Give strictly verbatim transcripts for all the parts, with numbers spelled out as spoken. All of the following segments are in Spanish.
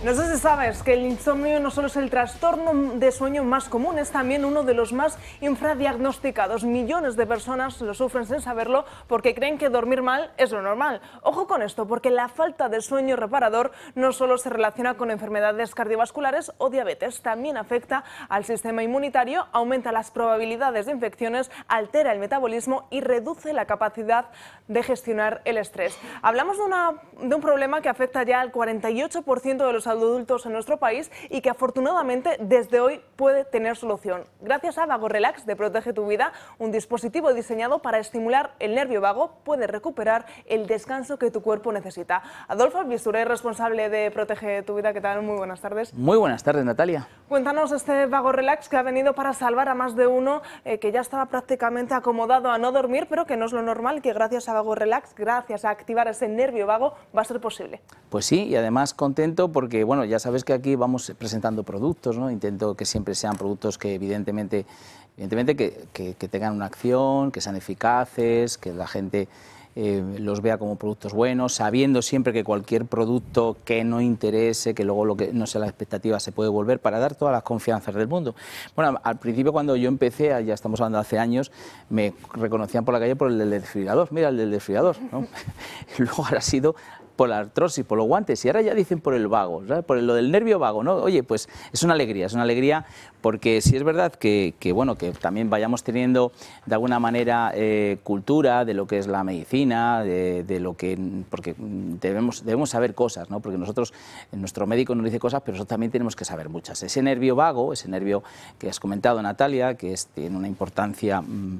No sé si sabes que el insomnio no solo es el trastorno de sueño más común, es también uno de los más infradiagnosticados. Millones de personas lo sufren sin saberlo porque creen que dormir mal es lo normal. Ojo con esto, porque la falta de sueño reparador no solo se relaciona con enfermedades cardiovasculares o diabetes, también afecta al sistema inmunitario, aumenta las probabilidades de infecciones, altera el metabolismo y reduce la capacidad de gestionar el estrés. Hablamos de, una, de un problema que afecta ya al cuarenta y ocho por ciento de los adultos en nuestro país y que afortunadamente desde hoy puede tener solución. Gracias a Vago Relax de Protege tu Vida, un dispositivo diseñado para estimular el nervio vago, puede recuperar el descanso que tu cuerpo necesita. Adolfo Bisturé, responsable de Protege tu Vida, ¿qué tal? Muy buenas tardes. Muy buenas tardes, Natalia. Cuéntanos este Vago Relax que ha venido para salvar a más de uno eh, que ya estaba prácticamente acomodado a no dormir, pero que no es lo normal, que gracias a Vago Relax, gracias a activar ese nervio vago, va a ser posible. Pues sí, y además contento porque, bueno, ya sabes que aquí vamos presentando productos, ¿no? Intento que siempre sean productos que evidentemente, evidentemente que, que, que tengan una acción, que sean eficaces, que la gente eh, los vea como productos buenos, sabiendo siempre que cualquier producto que no interese, que luego lo que no sea la expectativa se puede volver, para dar todas las confianzas del mundo. Bueno, al principio cuando yo empecé, ya estamos hablando de hace años, me reconocían por la calle por el del desfibrilador, mira el del desfibrilador, ¿no? Luego ahora ha sido por la artrosis, por los guantes, y ahora ya dicen por el vago, ¿sabes? Por lo del nervio vago, ¿no? Oye, pues es una alegría, es una alegría porque sí es verdad que, que bueno, que también vayamos teniendo de alguna manera eh, cultura de lo que es la medicina, de, de lo que, porque debemos, debemos saber cosas, ¿no? Porque nosotros, nuestro médico nos dice cosas, pero nosotros también tenemos que saber muchas. Ese nervio vago, ese nervio que has comentado, Natalia, que es, tiene una importancia mmm,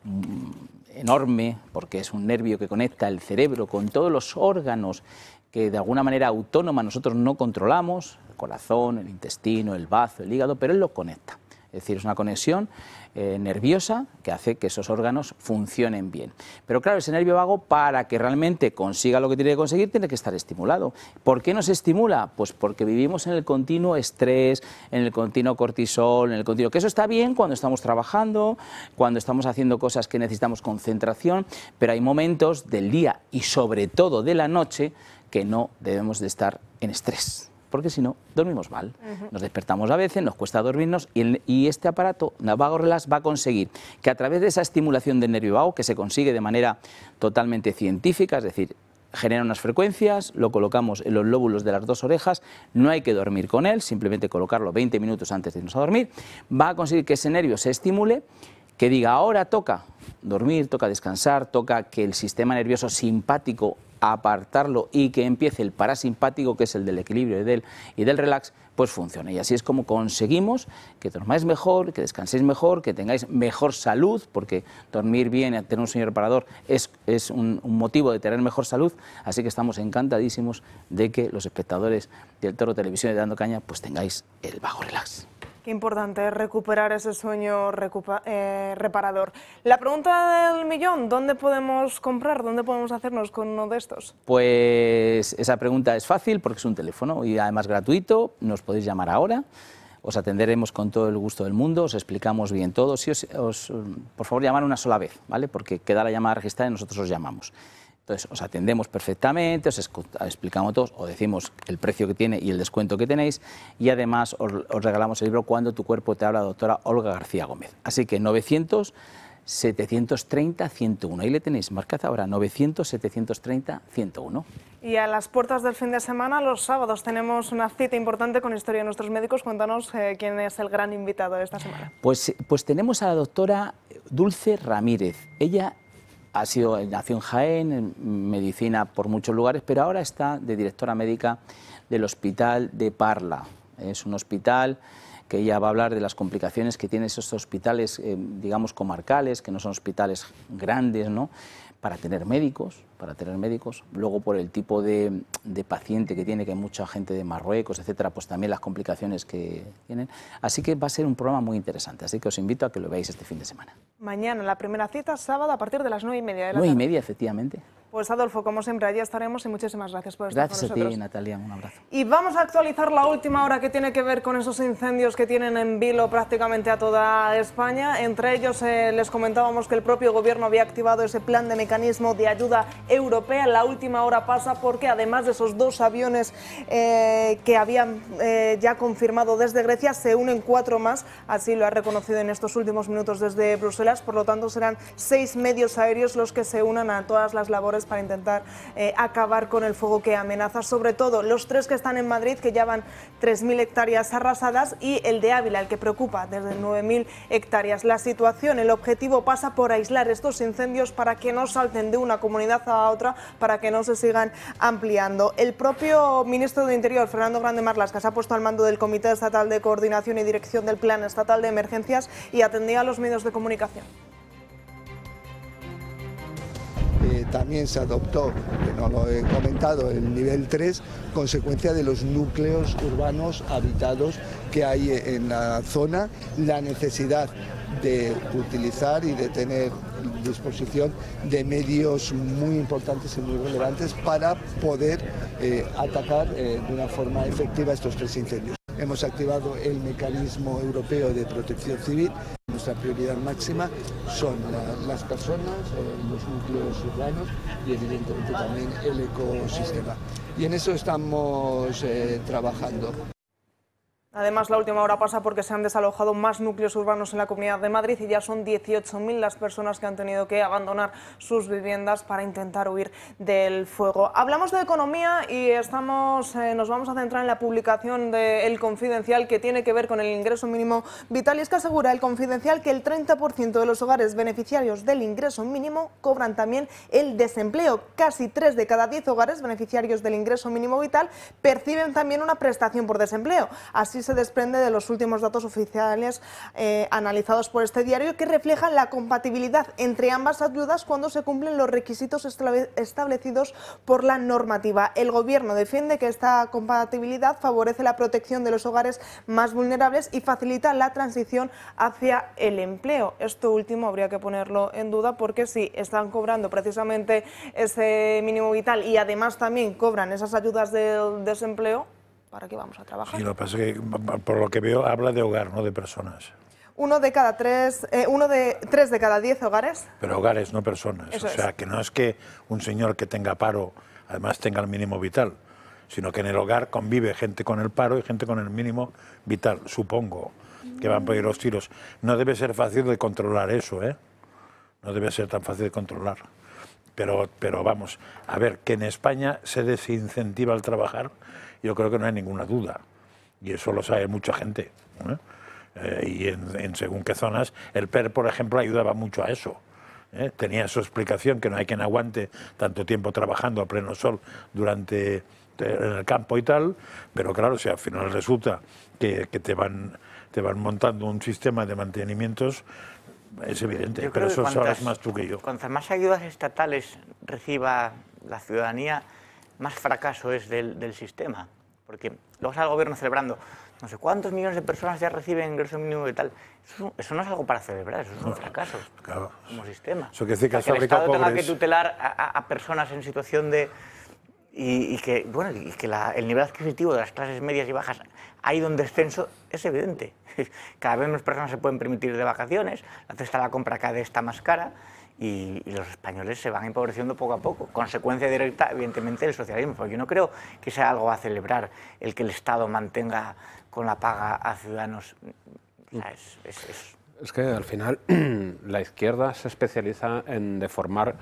enorme, porque es un nervio que conecta el cerebro con todos los órganos que de alguna manera autónoma nosotros no controlamos, el corazón, el intestino, el bazo, el hígado, pero él lo conecta. Es decir, es una conexión eh, nerviosa que hace que esos órganos funcionen bien. Pero claro, ese nervio vago, para que realmente consiga lo que tiene que conseguir, tiene que estar estimulado. ¿Por qué no se estimula? Pues porque vivimos en el continuo estrés, en el continuo cortisol, en el continuo... Que eso está bien cuando estamos trabajando, cuando estamos haciendo cosas que necesitamos concentración, pero hay momentos del día y sobre todo de la noche que no debemos de estar en estrés, porque si no, dormimos mal. Uh-huh. Nos despertamos a veces, nos cuesta dormirnos y, el, y este aparato, Vago Relax, va a conseguir que a través de esa estimulación del nervio vago, que se consigue de manera totalmente científica, es decir, genera unas frecuencias, lo colocamos en los lóbulos de las dos orejas, no hay que dormir con él, simplemente colocarlo veinte minutos antes de irnos a dormir, va a conseguir que ese nervio se estimule, que diga ahora toca dormir, toca descansar, toca que el sistema nervioso simpático apartarlo y que empiece el parasimpático, que es el del equilibrio y del, y del relax, pues funcione. Y así es como conseguimos que dormáis mejor, que descanséis mejor, que tengáis mejor salud, porque dormir bien y tener un sueño reparador es, es un, un motivo de tener mejor salud. Así que estamos encantadísimos de que los espectadores del Toro Televisión y de Dando Caña pues tengáis el Vago Relax. Qué importante es recuperar ese sueño recupa, eh, reparador. La pregunta del millón, ¿dónde podemos comprar? ¿Dónde podemos hacernos con uno de estos? Pues esa pregunta es fácil porque es un teléfono y además gratuito, nos podéis llamar ahora, os atenderemos con todo el gusto del mundo, os explicamos bien todo. Si os, os, por favor, llamar una sola vez, ¿vale? Porque queda la llamada registrada y nosotros os llamamos. Entonces, os atendemos perfectamente, os explicamos todos, os decimos el precio que tiene y el descuento que tenéis y además os, os regalamos el libro Cuando tu cuerpo te habla, doctora Olga García Gómez. Así que novecientos, setecientos treinta, ciento uno. Ahí le tenéis, marcad ahora, novecientos, setecientos treinta, ciento uno. Y a las puertas del fin de semana, los sábados, tenemos una cita importante con Historia de Nuestros Médicos. Cuéntanos eh, quién es el gran invitado de esta semana. Pues, pues tenemos a la doctora Dulce Ramírez. Ella ha sido, nació en Jaén, en medicina por muchos lugares, pero ahora está de directora médica del Hospital de Parla. Es un hospital que ella va a hablar de las complicaciones que tienen esos hospitales, eh, digamos, comarcales, que no son hospitales grandes, ¿no?, para tener médicos, para tener médicos. Luego, por el tipo de, de paciente que tiene, que hay mucha gente de Marruecos, etcétera, pues también las complicaciones que tienen. Así que va a ser un programa muy interesante, así que os invito a que lo veáis este fin de semana. Mañana, la primera cita, sábado, a partir de las nueve y media de la tarde. Nueve y media, efectivamente. Pues Adolfo, como siempre, allí estaremos y muchísimas gracias por estar Gracias con nosotros. Gracias a ti, Natalia, un abrazo. Y vamos a actualizar la última hora que tiene que ver con esos incendios que tienen en vilo prácticamente a toda España. Entre ellos eh, les comentábamos que el propio gobierno había activado ese plan de mecanismo de ayuda europea. La última hora pasa porque además de esos dos aviones eh, que habían eh, ya confirmado desde Grecia, se unen cuatro más, así lo ha reconocido en estos últimos minutos desde Bruselas. Por lo tanto, serán seis medios aéreos los que se unan a todas las labores para intentar eh, acabar con el fuego que amenaza, sobre todo los tres que están en Madrid, que ya van tres mil hectáreas arrasadas, y el de Ávila, el que preocupa, desde nueve mil hectáreas. La situación, el objetivo pasa por aislar estos incendios para que no salten de una comunidad a otra, para que no se sigan ampliando. El propio ministro de Interior, Fernando Grande Marlaska, se ha puesto al mando del Comité Estatal de Coordinación y Dirección del Plan Estatal de Emergencias y atendía a los medios de comunicación. Eh, también se adoptó, que no lo he comentado, el nivel tres, consecuencia de los núcleos urbanos habitados que hay en la zona, la necesidad de utilizar y de tener disposición de medios muy importantes y muy relevantes para poder eh, atacar eh, de una forma efectiva estos tres incendios. Hemos activado el mecanismo europeo de protección civil. Nuestra prioridad máxima son la, las personas, eh, los núcleos urbanos y evidentemente también el ecosistema. Y en eso estamos eh, trabajando. Además, la última hora pasa porque se han desalojado más núcleos urbanos en la Comunidad de Madrid y ya son dieciocho mil las personas que han tenido que abandonar sus viviendas para intentar huir del fuego. Hablamos de economía y estamos, eh, nos vamos a centrar en la publicación de El Confidencial, que tiene que ver con el ingreso mínimo vital, y es que asegura El Confidencial que el treinta por ciento de los hogares beneficiarios del ingreso mínimo cobran también el desempleo. Casi tres de cada diez hogares beneficiarios del ingreso mínimo vital perciben también una prestación por desempleo. Así se desprende de los últimos datos oficiales eh, analizados por este diario, que reflejan la compatibilidad entre ambas ayudas cuando se cumplen los requisitos establecidos por la normativa. El Gobierno defiende que esta compatibilidad favorece la protección de los hogares más vulnerables y facilita la transición hacia el empleo. Esto último habría que ponerlo en duda, porque si están cobrando precisamente ese mínimo vital y además también cobran esas ayudas del desempleo, ¿para qué vamos a trabajar? Sí, lo que pasa es que, por lo que veo, habla de hogar, no de personas. Uno de cada tres, eh, uno de tres de cada diez hogares. Pero hogares, no personas. Eso o sea, es. que no es que un señor que tenga paro, además tenga el mínimo vital, sino que en el hogar convive gente con el paro y gente con el mínimo vital. Supongo que van por ir los tiros. No debe ser fácil de controlar eso, ¿eh? No debe ser tan fácil de controlar. Pero, pero vamos, a ver, que en España se desincentiva el trabajar, yo creo que no hay ninguna duda, y eso lo sabe mucha gente, ¿eh? Eh, y en, en según qué zonas, el P E R, por ejemplo, ayudaba mucho a eso, ¿eh? Tenía su explicación, que no hay quien aguante tanto tiempo trabajando a pleno sol durante en el campo y tal, pero claro, si al final resulta que, que te van, te van montando un sistema de mantenimientos, es evidente, pero eso sabes más tú que yo. Cuantas más ayudas estatales reciba la ciudadanía, más fracaso es del, del sistema. Porque luego está el gobierno celebrando no sé cuántos millones de personas ya reciben ingreso mínimo y tal. Eso, eso no es algo para celebrar, eso es un fracaso, claro, como sistema. Eso quiere decir que, o sea, que el Estado pobres... tenga que tutelar a, a personas en situación de... Y, y que, bueno, y que la, el nivel adquisitivo de las clases medias y bajas ha ido en descenso, es evidente. Cada vez más personas se pueden permitir ir de vacaciones, la cesta de la compra cada vez está más cara, y, y los españoles se van empobreciendo poco a poco. Consecuencia directa, evidentemente, del socialismo. Porque yo no creo que sea algo a celebrar el que el Estado mantenga con la paga a ciudadanos. O sea, es, es, es... es que al final la izquierda se especializa en deformar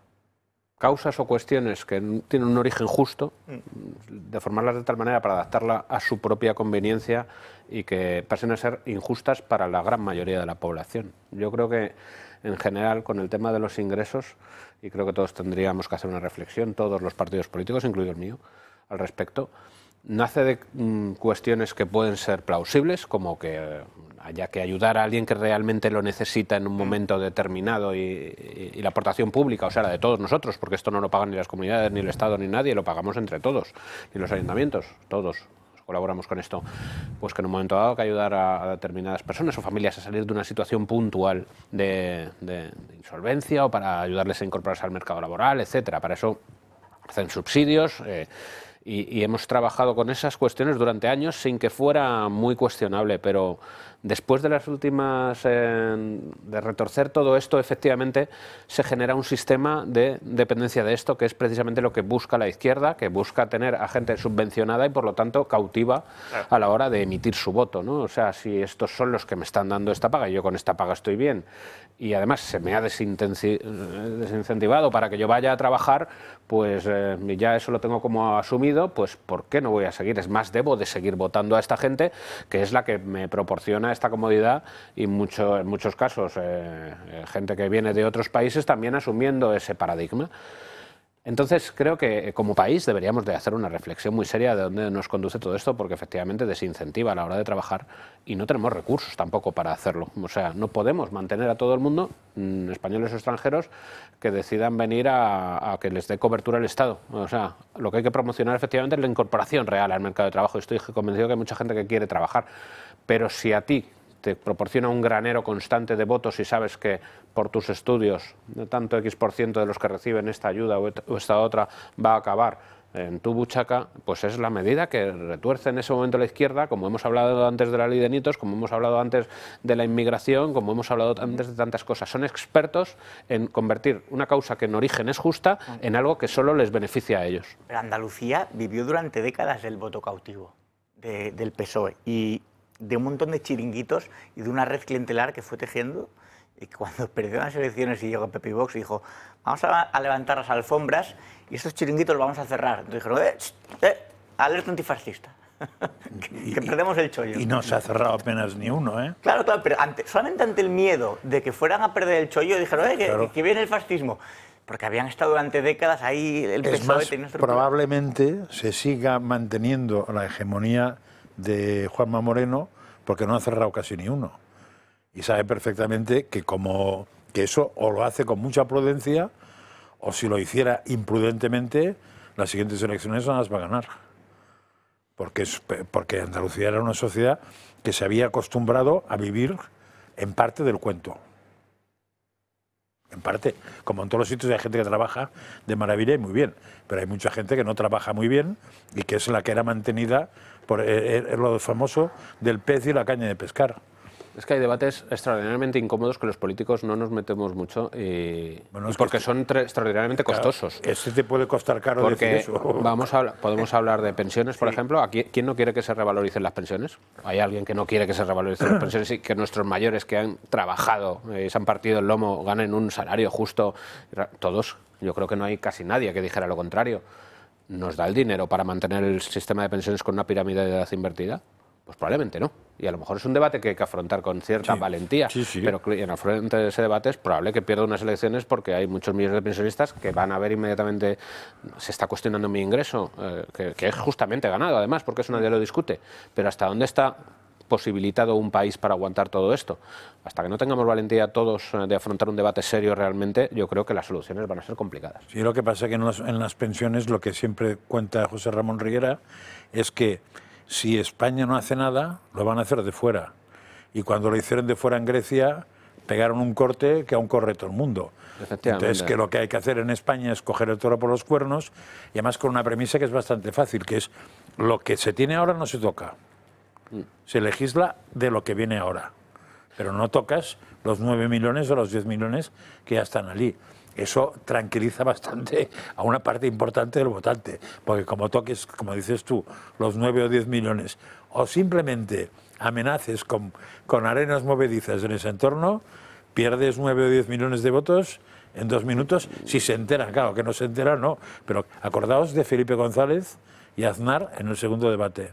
causas o cuestiones que tienen un origen justo, deformarlas de tal manera para adaptarla a su propia conveniencia y que pasen a ser injustas para la gran mayoría de la población. Yo creo que, en general, con el tema de los ingresos, y creo que todos tendríamos que hacer una reflexión, todos los partidos políticos, incluido el mío, al respecto, nace de mm, cuestiones que pueden ser plausibles, como que eh, haya que ayudar a alguien que realmente lo necesita en un momento determinado y, y, y la aportación pública, o sea, la de todos nosotros, porque esto no lo pagan ni las comunidades, ni el Estado, ni nadie, lo pagamos entre todos, y los ayuntamientos, todos, colaboramos con esto, pues que en un momento dado hay que ayudar a, a determinadas personas o familias a salir de una situación puntual de, de, de insolvencia o para ayudarles a incorporarse al mercado laboral, etcétera. Para eso hacen subsidios. Eh, Y, y hemos trabajado con esas cuestiones durante años sin que fuera muy cuestionable, pero después de las últimas, eh, de retorcer todo esto, efectivamente se genera un sistema de dependencia de esto, que es precisamente lo que busca la izquierda, que busca tener a gente subvencionada y por lo tanto cautiva a la hora de emitir su voto, ¿no? O sea, si estos son los que me están dando esta paga y yo con esta paga estoy bien, y además se me ha desincentivado para que yo vaya a trabajar, pues eh, ya eso lo tengo como asumido, pues ¿por qué no voy a seguir? Es más, debo de seguir votando a esta gente, que es la que me proporciona esta comodidad y mucho, en muchos casos eh, gente que viene de otros países también asumiendo ese paradigma. Entonces creo que como país deberíamos de hacer una reflexión muy seria de dónde nos conduce todo esto, porque efectivamente desincentiva a la hora de trabajar y no tenemos recursos tampoco para hacerlo. O sea, no podemos mantener a todo el mundo, mmm, españoles o extranjeros, que decidan venir a, a que les dé cobertura el Estado. O sea, lo que hay que promocionar efectivamente es la incorporación real al mercado de trabajo. Estoy convencido que hay mucha gente que quiere trabajar, pero si a ti te proporciona un granero constante de votos y sabes que por tus estudios tanto X por ciento de los que reciben esta ayuda o esta otra va a acabar en tu buchaca, pues es la medida que retuerce en ese momento la izquierda, como hemos hablado antes de la ley de Nitos, como hemos hablado antes de la inmigración, como hemos hablado antes de tantas cosas. Son expertos en convertir una causa que en origen es justa en algo que solo les beneficia a ellos. Pero Andalucía vivió durante décadas el voto cautivo de, del P S O E y de un montón de chiringuitos y de una red clientelar que fue tejiendo, y cuando perdió las elecciones y llegó Pepe Vox y dijo vamos a, a levantar las alfombras y estos chiringuitos los vamos a cerrar. Entonces dijeron, eh, eh, alerta antifascista, que, que perdemos el chollo. Y no se ha cerrado apenas ni uno, ¿eh? Claro, claro, pero ante, solamente ante el miedo de que fueran a perder el chollo dijeron, eh, que, claro, que viene el fascismo. Porque habían estado durante décadas ahí el P S O E. Es más, probablemente se siga manteniendo la hegemonía de Juanma Moreno porque no ha cerrado casi ni uno. Y sabe perfectamente que, como, que eso o lo hace con mucha prudencia o si lo hiciera imprudentemente, las siguientes elecciones no las va a ganar. Porque, es, porque Andalucía era una sociedad que se había acostumbrado a vivir en parte del cuento. En parte, como en todos los sitios hay gente que trabaja de maravilla y muy bien, pero hay mucha gente que no trabaja muy bien y que es la que era mantenida por eh, eh, lo famoso del pez y la caña de pescar. Es que hay debates extraordinariamente incómodos que los políticos no nos metemos mucho y, bueno, y porque este, son extraordinariamente claro, costosos. Este te puede costar caro porque decir eso. Vamos a, podemos hablar de pensiones, por sí. ejemplo. ¿Aquí, ¿Quién no quiere que se revaloricen las pensiones? ¿Hay alguien que no quiere que se revaloricen las pensiones y que nuestros mayores que han trabajado y eh, se han partido el lomo ganen un salario justo? Todos. Yo creo que no hay casi nadie que dijera lo contrario. ¿Nos da el dinero para mantener el sistema de pensiones con una pirámide de edad invertida? Pues probablemente no. Y a lo mejor es un debate que hay que afrontar con cierta sí, valentía. Sí, sí. Pero en el frente de ese debate es probable que pierda unas elecciones porque hay muchos millones de pensionistas que van a ver inmediatamente, se está cuestionando mi ingreso, eh, que, que es justamente ganado además, porque eso nadie lo discute. Pero ¿hasta dónde está posibilitado un país para aguantar todo esto? Hasta que no tengamos valentía todos de afrontar un debate serio realmente, yo creo que las soluciones van a ser complicadas. Sí, lo que pasa es que en, los, en las pensiones lo que siempre cuenta José Ramón Riera es que si España no hace nada, lo van a hacer de fuera. Y cuando lo hicieron de fuera en Grecia, pegaron un corte que aún corre todo el mundo. Entonces, que lo que hay que hacer en España es coger el toro por los cuernos, y además con una premisa que es bastante fácil, que es lo que se tiene ahora no se toca. Se legisla de lo que viene ahora. Pero no tocas los nueve millones o los diez millones que ya están allí. Eso tranquiliza bastante a una parte importante del votante, porque como toques, como dices tú, los nueve o diez millones, o simplemente amenaces con, con arenas movedizas en ese entorno, pierdes nueve o diez millones de votos en dos minutos, si se enteran. Claro, que no se enteran, no. Pero acordaos de Felipe González y Aznar en el segundo debate.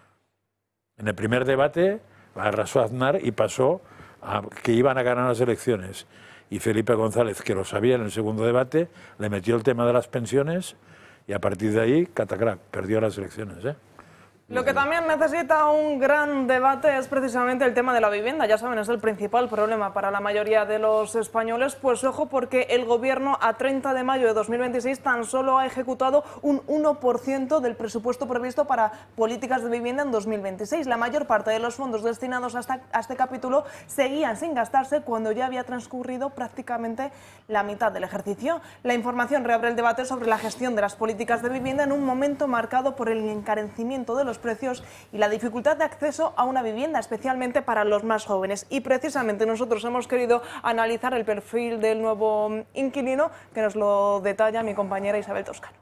En el primer debate arrasó Aznar y pasó a que iban a ganar las elecciones. Y Felipe González, que lo sabía en el segundo debate, le metió el tema de las pensiones y a partir de ahí, catacrac, perdió las elecciones, ¿eh? Lo que también necesita un gran debate es precisamente el tema de la vivienda. Ya saben, es el principal problema para la mayoría de los españoles. Pues ojo, porque el Gobierno a treinta de mayo de dos mil veintiséis tan solo ha ejecutado un uno por ciento del presupuesto previsto para políticas de vivienda en dos mil veintiséis. La mayor parte de los fondos destinados a, esta, a este capítulo seguían sin gastarse cuando ya había transcurrido prácticamente la mitad del ejercicio. La información reabre el debate sobre la gestión de las políticas de vivienda en un momento marcado por el encarecimiento de los precios y la dificultad de acceso a una vivienda, especialmente para los más jóvenes. Y precisamente nosotros hemos querido analizar el perfil del nuevo inquilino, que nos lo detalla mi compañera Isabel Toscano.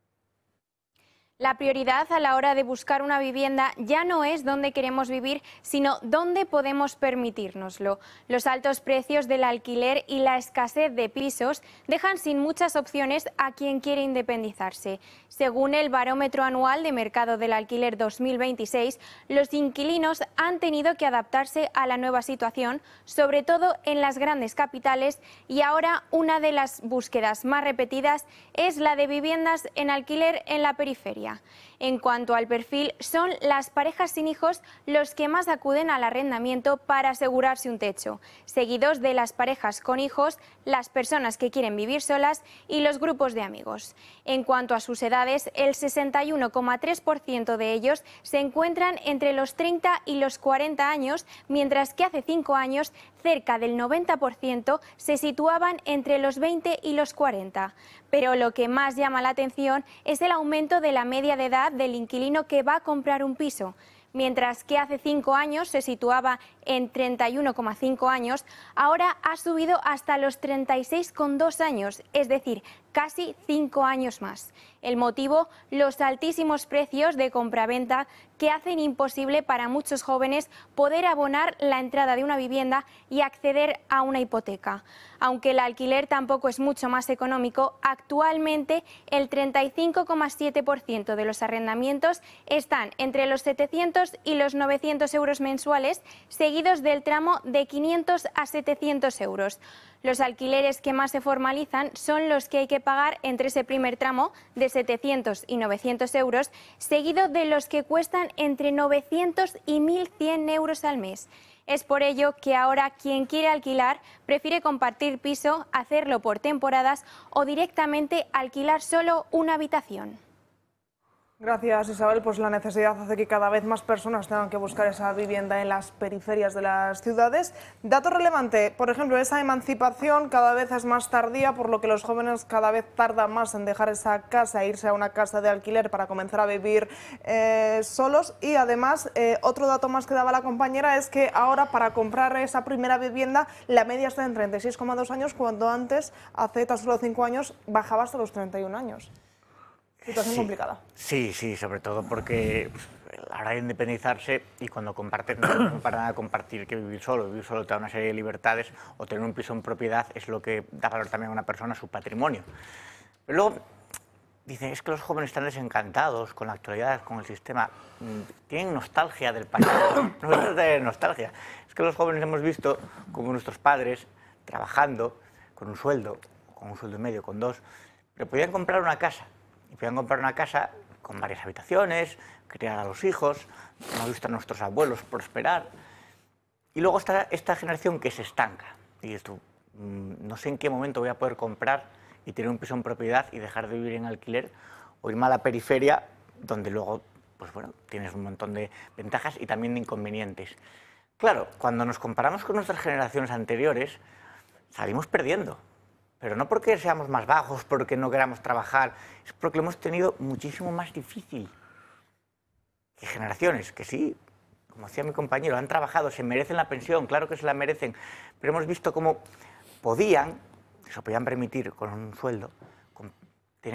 La prioridad a la hora de buscar una vivienda ya no es dónde queremos vivir, sino dónde podemos permitírnoslo. Los altos precios del alquiler y la escasez de pisos dejan sin muchas opciones a quien quiere independizarse. Según el Barómetro Anual de Mercado del Alquiler dos mil veintiséis, los inquilinos han tenido que adaptarse a la nueva situación, sobre todo en las grandes capitales, y ahora una de las búsquedas más repetidas es la de viviendas en alquiler en la periferia. En cuanto al perfil, son las parejas sin hijos los que más acuden al arrendamiento para asegurarse un techo, seguidos de las parejas con hijos, las personas que quieren vivir solas y los grupos de amigos. En cuanto a sus edades, el sesenta y uno coma tres por ciento de ellos se encuentran entre los treinta y los cuarenta años, mientras que hace cinco años cerca del noventa por ciento se situaban entre los veinte y los cuarenta. Pero lo que más llama la atención es el aumento de la media de edad del inquilino que va a comprar un piso. Mientras que hace cinco años se situaba en treinta y uno coma cinco años, ahora ha subido hasta los treinta y seis coma dos años, es decir, casi cinco años más. El motivo, los altísimos precios de compraventa que hacen imposible para muchos jóvenes poder abonar la entrada de una vivienda y acceder a una hipoteca. Aunque el alquiler tampoco es mucho más económico, actualmente el treinta y cinco coma siete por ciento de los arrendamientos están entre los setecientos y los novecientos euros mensuales, seguidos del tramo de quinientos a setecientos euros. Los alquileres que más se formalizan son los que hay que pagar entre ese primer tramo de setecientos y novecientos euros, seguido de los que cuestan entre novecientos y mil cien euros al mes. Es por ello que ahora quien quiere alquilar prefiere compartir piso, hacerlo por temporadas o directamente alquilar solo una habitación. Gracias, Isabel. Pues la necesidad hace que cada vez más personas tengan que buscar esa vivienda en las periferias de las ciudades. Dato relevante, por ejemplo, esa emancipación cada vez es más tardía, por lo que los jóvenes cada vez tardan más en dejar esa casa e irse a una casa de alquiler para comenzar a vivir eh, solos. Y además, eh, otro dato más que daba la compañera es que ahora para comprar esa primera vivienda la media está en treinta y seis coma dos años, cuando antes, hace tan solo cinco años, bajaba hasta los treinta y un años. Situación sí, complicada. Sí, sí, sobre todo porque pues, a la hora de independizarse y cuando compartes, no para nada compartir que vivir solo, vivir solo te da una serie de libertades, o tener un piso en propiedad es lo que da valor también a una persona, a su patrimonio. Pero luego dicen, es que los jóvenes están desencantados con la actualidad, con el sistema, tienen nostalgia del pasado, no es de nostalgia, es que los jóvenes hemos visto como nuestros padres trabajando con un sueldo, con un sueldo y medio, con dos, pero podían comprar una casa. Y podían comprar una casa con varias habitaciones, criar a los hijos, hemos visto a nuestros abuelos prosperar. Y luego está esta generación que se estanca. Y esto, no sé en qué momento voy a poder comprar y tener un piso en propiedad y dejar de vivir en alquiler, o irme a la periferia, donde luego pues bueno, tienes un montón de ventajas y también de inconvenientes. Claro, cuando nos comparamos con nuestras generaciones anteriores, salimos perdiendo. Pero no porque seamos más bajos, porque no queramos trabajar, es porque lo hemos tenido muchísimo más difícil que generaciones que sí, como decía mi compañero, han trabajado, se merecen la pensión, claro que se la merecen, pero hemos visto cómo podían, se lo podían permitir con un sueldo,